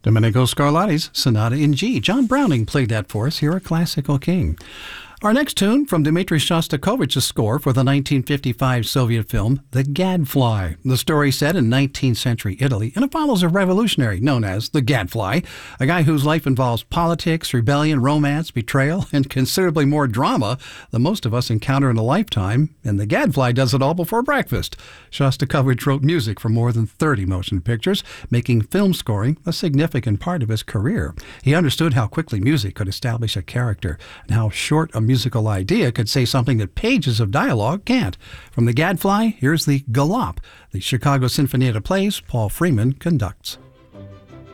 Domenico Scarlatti's Sonata in G. John Browning played that for us here at Classical King. Our next tune from Dmitri Shostakovich's score for the 1955 Soviet film The Gadfly. The story set in 19th century Italy, and it follows a revolutionary known as the Gadfly, a guy whose life involves politics, rebellion, romance, betrayal, and considerably more drama than most of us encounter in a lifetime, and the Gadfly does it all before breakfast. Shostakovich wrote music for more than 30 motion pictures, making film scoring a significant part of his career. He understood how quickly music could establish a character, and how short a musical idea could say something that pages of dialogue can't. From the Gadfly, here's the Galop. The Chicago Sinfonietta plays, Paul Freeman conducts.